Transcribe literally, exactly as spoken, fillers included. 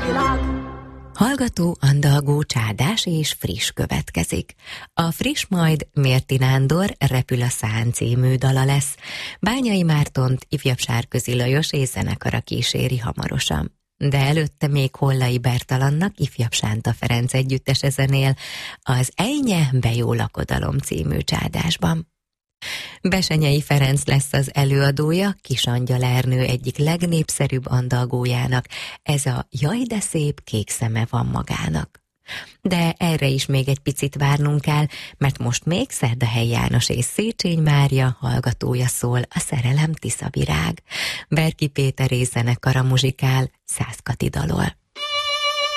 Hallgató, andalgó, csádás és friss következik. A friss majd Mérti Nándor Repül a szán című dala lesz. Bányai Mártont ifjabb Sárközi Lajos és zenekara kíséri hamarosan. De előtte még Hollai Bertalannak ifjabb Sánta Ferenc együttese zenél az Ejnye bejó lakodalom című csádásban. Besenyei Ferenc lesz az előadója Kis Angyal Ernő egyik legnépszerűbb andalgójának, ez a Jaj de szép kék szeme van magának. De erre is még egy picit várnunk kell, mert most még Szerdahelyi János és Széchenyi Mária hallgatója szól a Szerelem Tiszavirág. Berki Péter és zenekara muzsikál Szászkati dalol.